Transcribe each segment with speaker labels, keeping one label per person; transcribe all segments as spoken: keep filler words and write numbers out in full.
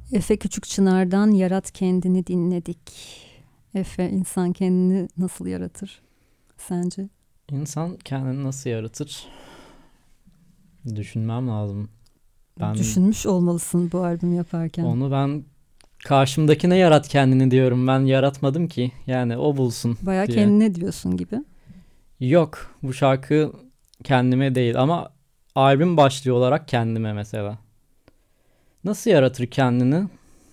Speaker 1: Efe Küçükçınar'dan Yarat Kendini dinledik. Efe, insan kendini nasıl yaratır sence?
Speaker 2: İnsan kendini nasıl yaratır? Düşünmem lazım. Ben
Speaker 1: Düşünmüş olmalısın bu albüm yaparken.
Speaker 2: onu ben karşımdakine yarat kendini diyorum. Ben yaratmadım ki. Yani o bulsun
Speaker 1: Baya
Speaker 2: diye.
Speaker 1: kendine diyorsun gibi.
Speaker 2: Yok, bu şarkı kendime değil ama albüm başlığı olarak kendime mesela. Nasıl yaratır kendini?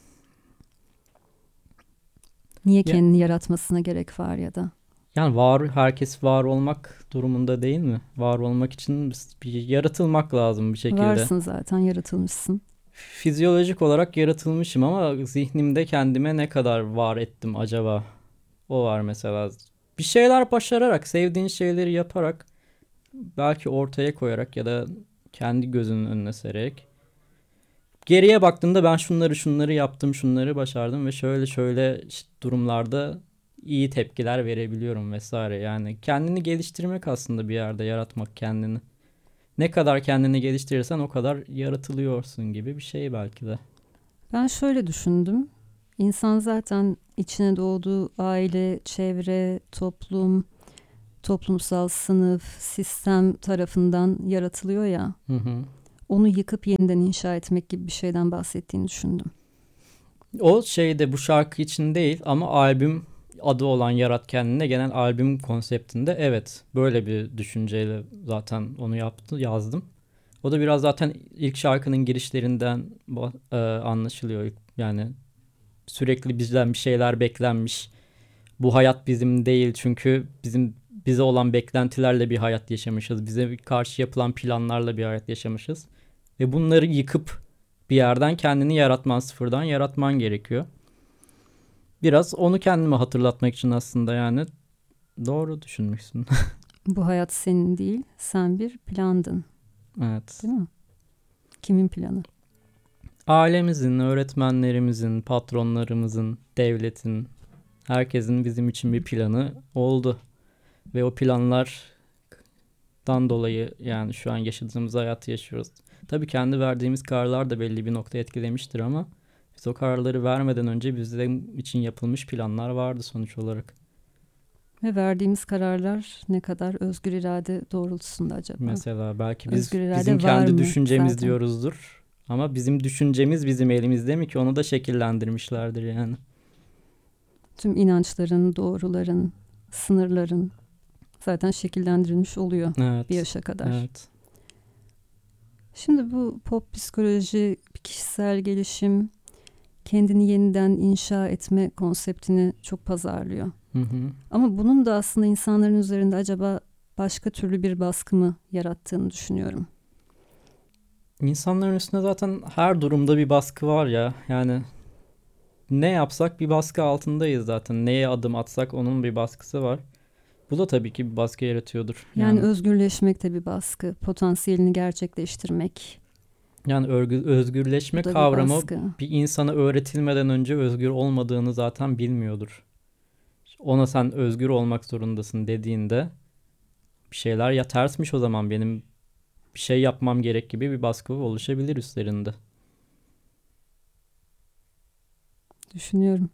Speaker 1: Niye
Speaker 2: Ya,
Speaker 1: kendini yaratmasına gerek var ya da?
Speaker 2: yani var, herkes var olmak durumunda değil mi? Var olmak için bir yaratılmak lazım bir şekilde.
Speaker 1: Varsın zaten, yaratılmışsın.
Speaker 2: Fizyolojik olarak yaratılmışım ama zihnimde kendime ne kadar var ettim acaba? O var mesela. Bir şeyler başararak, sevdiğin şeyleri yaparak, belki ortaya koyarak ya da kendi gözünün önüne sererek. Geriye baktığımda ben şunları şunları yaptım, şunları başardım ve şöyle şöyle işte durumlarda iyi tepkiler verebiliyorum vesaire. Yani kendini geliştirmek aslında bir yerde yaratmak kendini. Ne kadar kendini geliştirirsen o kadar yaratılıyorsun gibi bir şey belki de.
Speaker 1: Ben şöyle düşündüm. İnsan zaten içine doğduğu aile, çevre, toplum, toplumsal sınıf, sistem tarafından yaratılıyor ya.
Speaker 2: Hı hı.
Speaker 1: Onu yıkıp yeniden inşa etmek gibi bir şeyden bahsettiğini düşündüm.
Speaker 2: O şeyde bu şarkı için değil ama albüm adı olan Yarat Kendine genel albüm konseptinde evet böyle bir düşünceyle zaten onu yaptı yazdım. O da biraz zaten ilk şarkının girişlerinden e, anlaşılıyor. Yani sürekli bizden bir şeyler beklenmiş. Bu hayat bizim değil çünkü bizim bize olan beklentilerle bir hayat yaşamışız. Bize karşı yapılan planlarla bir hayat yaşamışız. Ve bunları yıkıp bir yerden kendini yaratman, sıfırdan yaratman gerekiyor. Biraz onu kendime hatırlatmak için aslında yani doğru düşünmüşsün.
Speaker 1: Bu hayat senin değil, sen bir plandın,
Speaker 2: Evet.
Speaker 1: değil mi? Kimin planı?
Speaker 2: Ailemizin, öğretmenlerimizin, patronlarımızın, devletin, herkesin bizim için bir planı oldu. Ve o planlardan dolayı yani şu an yaşadığımız hayatı yaşıyoruz. Tabii kendi verdiğimiz kararlar da belli bir nokta etkilemiştir ama biz o kararları vermeden önce bizim için yapılmış planlar vardı sonuç olarak.
Speaker 1: Ve verdiğimiz kararlar ne kadar özgür irade doğrultusunda acaba?
Speaker 2: Mesela belki biz
Speaker 1: Özgür
Speaker 2: bizim
Speaker 1: irade var
Speaker 2: kendi
Speaker 1: mı
Speaker 2: düşüncemiz
Speaker 1: zaten?
Speaker 2: diyoruzdur. Ama bizim düşüncemiz bizim elimizde mi ki onu da şekillendirmişlerdir yani.
Speaker 1: Tüm inançların, doğruların, sınırların zaten şekillendirilmiş oluyor bir
Speaker 2: Evet.
Speaker 1: yaşa kadar.
Speaker 2: Evet.
Speaker 1: Şimdi bu pop psikoloji, kişisel gelişim, kendini yeniden inşa etme konseptini çok pazarlıyor.
Speaker 2: Hı hı.
Speaker 1: Ama bunun da aslında insanların üzerinde acaba başka türlü bir baskı mı yarattığını düşünüyorum.
Speaker 2: İnsanların üstünde zaten her durumda bir baskı var ya. Yani ne yapsak bir baskı altındayız zaten. Neye adım atsak onun bir baskısı var. Bu da tabii ki bir baskı yaratıyordur.
Speaker 1: Yani
Speaker 2: Yani
Speaker 1: özgürleşmek de bir baskı, potansiyelini gerçekleştirmek,
Speaker 2: yani örgü-
Speaker 1: bu
Speaker 2: özgürleşme
Speaker 1: da bir
Speaker 2: kavramı
Speaker 1: baskı.
Speaker 2: bir insana öğretilmeden önce özgür olmadığını zaten bilmiyordur. Ona sen özgür olmak zorundasın dediğinde bir şeyler ya tersmiş o zaman benim bir şey yapmam gerek gibi bir baskı oluşabilir üstlerinde.
Speaker 1: Düşünüyorum.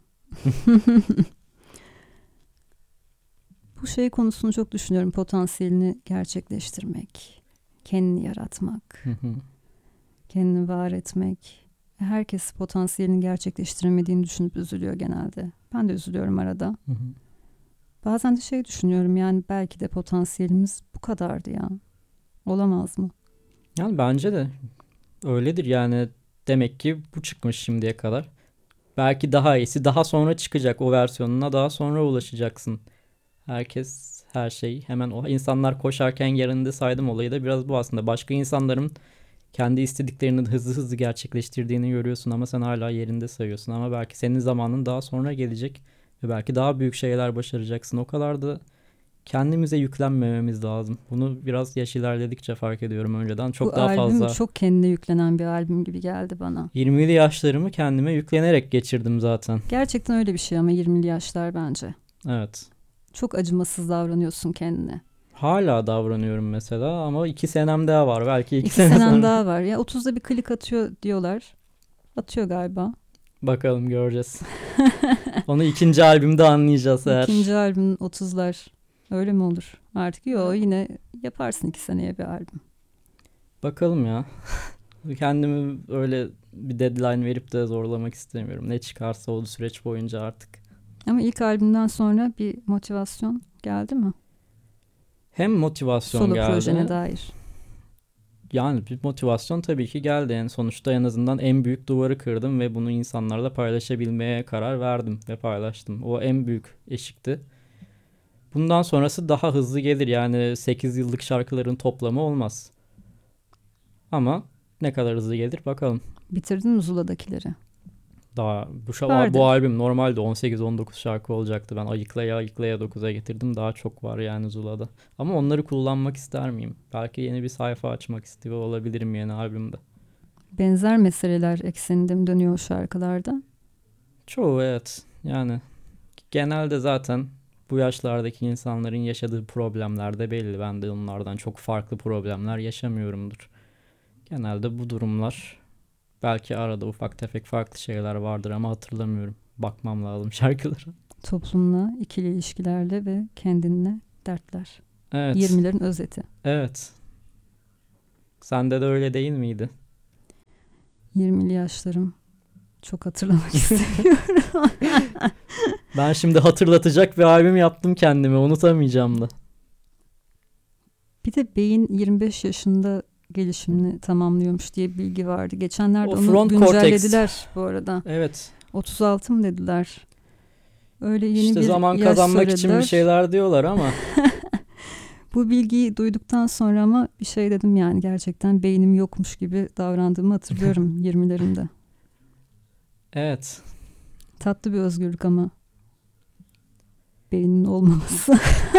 Speaker 1: Bu şey konusunu çok düşünüyorum. Potansiyelini gerçekleştirmek, kendini yaratmak,
Speaker 2: Hı hı.
Speaker 1: kendini var etmek. Herkes potansiyelini gerçekleştiremediğini düşünüp üzülüyor genelde. Ben de üzülüyorum arada.
Speaker 2: Hı hı.
Speaker 1: Bazen de şey düşünüyorum, yani belki de potansiyelimiz bu kadardı ya. Olamaz mı?
Speaker 2: Yani bence de öyledir yani demek ki bu çıkmış şimdiye kadar. Belki daha iyisi daha sonra çıkacak o versiyonuna daha sonra ulaşacaksın. Herkes her şey hemen o insanlar koşarken yerinde saydım olayı da biraz bu aslında. Başka insanların kendi istediklerini hızlı hızlı gerçekleştirdiğini görüyorsun ama sen hala yerinde sayıyorsun. Ama belki senin zamanın daha sonra gelecek ve belki daha büyük şeyler başaracaksın. O kadar da kendimize yüklenmememiz lazım. Bunu biraz yaş ilerledikçe fark ediyorum önceden. Çok
Speaker 1: Bu
Speaker 2: daha
Speaker 1: albüm
Speaker 2: fazla
Speaker 1: çok kendine yüklenen bir albüm gibi geldi bana.
Speaker 2: yirmili yaşlarımı kendime yüklenerek geçirdim zaten.
Speaker 1: Gerçekten öyle bir şey ama yirmili yaşlar bence.
Speaker 2: Evet.
Speaker 1: Çok acımasız davranıyorsun kendine.
Speaker 2: Hala davranıyorum mesela ama iki senem daha var. Belki iki
Speaker 1: İki
Speaker 2: sene
Speaker 1: senen
Speaker 2: sonra.
Speaker 1: daha var. Ya otuzda bir klik atıyor diyorlar. Atıyor galiba.
Speaker 2: Bakalım, göreceğiz. Onu ikinci albümde anlayacağız eğer.
Speaker 1: İkinci albümün otuzlar öyle mi olur? Artık yok, yine yaparsın iki seneye bir albüm.
Speaker 2: Bakalım ya. Kendimi öyle bir deadline verip de zorlamak istemiyorum. Ne çıkarsa o süreç boyunca artık.
Speaker 1: Ama ilk albümden sonra bir motivasyon geldi mi?
Speaker 2: Hem motivasyon
Speaker 1: Solo
Speaker 2: geldi.
Speaker 1: projene dair.
Speaker 2: Yani bir motivasyon tabii ki geldi. Yani sonuçta en azından en büyük duvarı kırdım ve bunu insanlarla paylaşabilmeye karar verdim ve paylaştım. O en büyük eşikti. Bundan sonrası daha hızlı gelir. Yani sekiz yıllık şarkıların toplamı olmaz. Ama ne kadar hızlı gelir bakalım.
Speaker 1: Bitirdin mi Zula'dakileri?
Speaker 2: Daha bu, şa-
Speaker 1: Vardır.
Speaker 2: bu albüm normalde on sekiz on dokuz şarkı olacaktı. Ben ayıklaya ayıklaya dokuza getirdim. Daha çok var yani Zula'da. Ama onları kullanmak ister miyim? Belki yeni bir sayfa açmak istiyor olabilirim yeni albümde.
Speaker 1: Benzer meseleler ekseninde mi dönüyor o şarkılarda?
Speaker 2: Çoğu evet. Yani genelde zaten bu yaşlardaki insanların yaşadığı problemler de belli. Ben de onlardan çok farklı problemler yaşamıyorumdur. Genelde bu durumlar, belki arada ufak tefek farklı şeyler vardır ama hatırlamıyorum. Bakmam lazım şarkılara.
Speaker 1: Toplumla, ikili ilişkilerle ve kendinle dertler.
Speaker 2: Evet.
Speaker 1: yirmilerin özeti.
Speaker 2: Evet. Sende de öyle değil miydi?
Speaker 1: yirmili yaşlarım. Çok hatırlamak istemiyorum.
Speaker 2: Ben şimdi hatırlatacak bir albüm yaptım kendime. Unutamayacağım da.
Speaker 1: Bir de beyin yirmi beş yaşında gelişimini tamamlıyormuş diye bir bilgi vardı. Geçenlerde
Speaker 2: O
Speaker 1: onu
Speaker 2: front
Speaker 1: güncellediler bu arada.
Speaker 2: Evet.
Speaker 1: otuz altı mı dediler? Öyle yeni
Speaker 2: İşte
Speaker 1: bir
Speaker 2: zaman
Speaker 1: yaş
Speaker 2: kazanmak
Speaker 1: söylediler.
Speaker 2: için bir şeyler diyorlar ama.
Speaker 1: Bu bilgiyi duyduktan sonra ama bir şey dedim, yani gerçekten beynim yokmuş gibi davrandığımı hatırlıyorum yirmilerimde.
Speaker 2: Evet.
Speaker 1: Tatlı bir özgürlük ama beynin olmaması.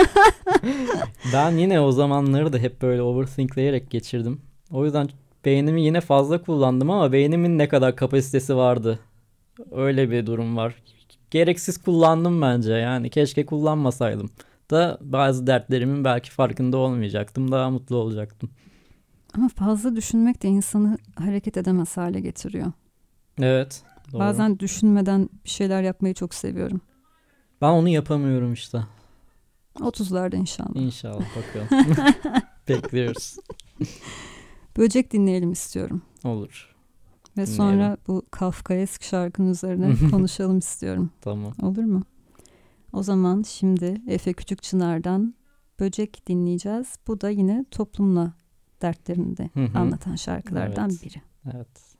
Speaker 2: Ben yine o zamanları da hep böyle overthinkleyerek geçirdim. O yüzden beynimi yine fazla kullandım ama beynimin ne kadar kapasitesi vardı. Öyle bir durum var. Gereksiz kullandım bence. Yani keşke kullanmasaydım da bazı dertlerimin belki farkında olmayacaktım. Daha mutlu olacaktım.
Speaker 1: Ama fazla düşünmek de insanı hareket edemez hale getiriyor.
Speaker 2: Evet. Doğru.
Speaker 1: Bazen düşünmeden bir şeyler yapmayı çok seviyorum.
Speaker 2: Ben onu yapamıyorum işte.
Speaker 1: otuzlarda inşallah.
Speaker 2: İnşallah bakalım. Bekliyoruz.
Speaker 1: Böcek dinleyelim istiyorum.
Speaker 2: Olur.
Speaker 1: Ve
Speaker 2: Dinleyelim.
Speaker 1: sonra bu Kafkaesk şarkının üzerine konuşalım istiyorum.
Speaker 2: Tamam.
Speaker 1: Olur mu? O zaman şimdi Efe Küçükçınar'dan Böcek dinleyeceğiz. Bu da yine toplumla dertlerini de
Speaker 2: Hı hı.
Speaker 1: anlatan şarkılardan
Speaker 2: Evet.
Speaker 1: biri.
Speaker 2: Evet.